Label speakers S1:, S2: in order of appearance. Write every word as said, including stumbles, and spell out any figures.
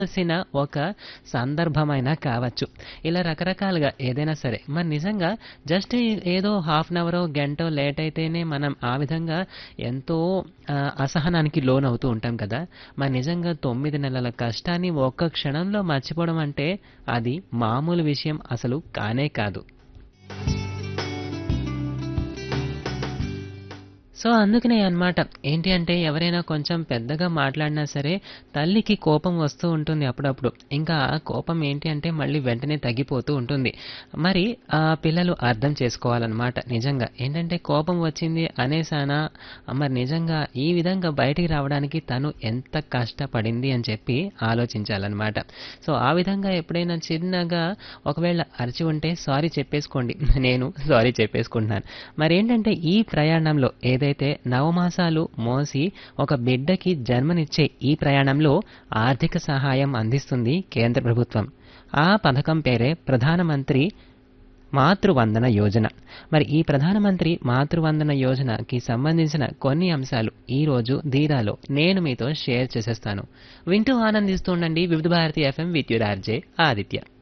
S1: సిన ఒక సందర్భమైనా కావచ్చు. ఇలా రకరకాలుగా ఏదైనా సరే. మరి నిజంగా జస్ట్ ఏదో హాఫ్ అన్ అవరో, గంటో లేట్ అయితేనే మనం ఆ విధంగా ఎంతో ఆహ్, అసహనానికి లోనవుతూ ఉంటాం కదా! మరి నిజంగా తొమ్మిది నెలల కష్టాన్ని ఒక్క క్షణంలో మర్చిపోవడం అంటే అది మామూలు విషయం అసలు కానే కాదు. సో, అందుకనే అన్నమాట. ఏంటి అంటే ఎవరైనా కొంచెం పెద్దగా మాట్లాడినా సరే తల్లికి కోపం వస్తూ ఉంటుంది అప్పుడప్పుడు. ఇంకా ఆ కోపం ఏంటి అంటే మళ్ళీ వెంటనే తగ్గిపోతూ ఉంటుంది. మరి ఆహ్, పిల్లలు అర్థం చేసుకోవాలన్నమాట నిజంగా. ఏంటంటే కోపం వచ్చింది అనేసానా మరి నిజంగా ఈ విధంగా బయటికి రావడానికి తను ఎంత కష్టపడింది అని చెప్పి ఆలోచించాలన్నమాట. సో, ఆ విధంగా ఎప్పుడైనా చిన్నగా ఒకవేళ అరిచి ఉంటే సారీ చెప్పేసుకోండి. నేను సారీ చెప్పేసుకుంటున్నాను. మరేంటంటే ఈ ప్రయాణంలో ఏదైతే నవమాసాలు మోసి ఒక బిడ్డకి జన్మనిచ్చే ఈ ప్రయాణంలో ఆర్థిక సహాయం అందిస్తుంది కేంద్ర ప్రభుత్వం. ఆ పథకం పేరే ప్రధానమంత్రి మాతృవందన యోజన. మరి ఈ ప్రధానమంత్రి మాతృవందన యోజనకి సంబంధించిన కొన్ని అంశాలు ఈ రోజు ధీరాలో నేను మీతో షేర్ చేసేస్తాను. వింటూ ఆనందిస్తూ ఉండండి వివిధ Bharati FM with your RJ Aditya.